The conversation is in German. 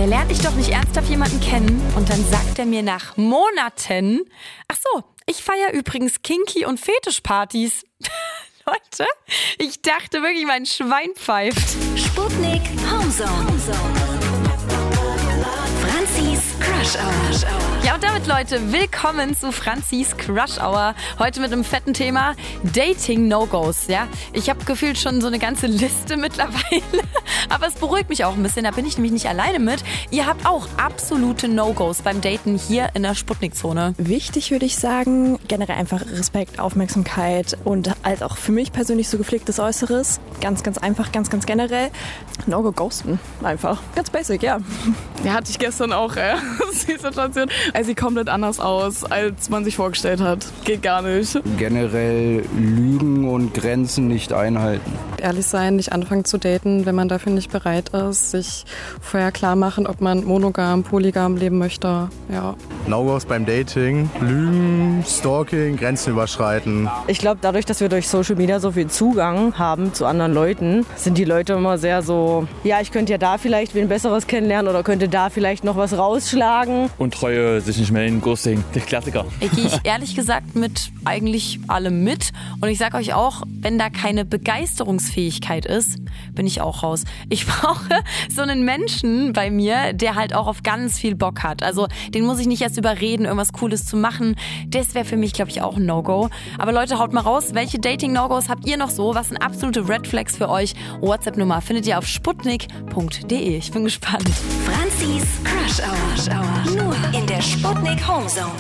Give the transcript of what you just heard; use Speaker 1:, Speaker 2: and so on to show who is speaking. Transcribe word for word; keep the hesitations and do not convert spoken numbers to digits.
Speaker 1: Der lernt ich doch nicht ernsthaft jemanden kennen und dann sagt er mir nach Monaten, ach so, ich feiere übrigens Kinky- und Fetischpartys. Leute, ich dachte wirklich, mein Schwein pfeift.
Speaker 2: Sputnik Homezone. Franzis Crush Hour.
Speaker 1: Ja, und damit, Leute, willkommen zu Franzis Crush Hour. Heute mit einem fetten Thema, Dating-No-Gos. Ja? Ich habe gefühlt schon so eine ganze Liste mittlerweile, aber es beruhigt mich auch ein bisschen, da bin ich nämlich nicht alleine mit. Ihr habt auch absolute No-Gos beim Daten hier in der Sputnik-Zone.
Speaker 3: Wichtig würde ich sagen, generell einfach Respekt, Aufmerksamkeit und halt auch für mich persönlich so gepflegtes Äußeres. Ganz, ganz einfach, ganz, ganz generell. No-Go ghosten, einfach. Ganz basic, ja.
Speaker 4: Ja, hatte ich gestern auch, äh, die Situation. Er sieht komplett anders aus, als man sich vorgestellt hat. Geht gar nicht.
Speaker 5: Generell Lügen und Grenzen nicht einhalten.
Speaker 4: Ehrlich sein, nicht anfangen zu daten, wenn man dafür nicht bereit ist. Sich vorher klar machen, ob man monogam, polygam leben möchte. Ja.
Speaker 6: No-Gos beim Dating, Lügen, Stalking, Grenzen überschreiten.
Speaker 7: Ich glaube, dadurch, dass wir durch Social Media so viel Zugang haben zu anderen Leuten, sind die Leute immer sehr so, ja, ich könnte ja da vielleicht wen Besseres kennenlernen oder könnte da vielleicht noch was rausschlagen.
Speaker 8: Untreue, sich nicht melden, Ghosting, der Klassiker.
Speaker 1: Ich gehe ich ehrlich gesagt mit eigentlich allem mit. Und ich sag euch auch, wenn da keine Begeisterungsfähigkeit ist, bin ich auch raus. Ich brauche so einen Menschen bei mir, der halt auch auf ganz viel Bock hat. Also den muss ich nicht erst überreden, irgendwas Cooles zu machen. Das wäre für mich, glaube ich, auch ein No-Go. Aber Leute, haut mal raus, welche Dating-No-Gos habt ihr noch so? Was sind absolute Red Flags für euch? WhatsApp-Nummer findet ihr auf sputnik punkt de. Ich bin gespannt.
Speaker 2: Franzis Crush Hour. Nur in der Sputnik Homezone.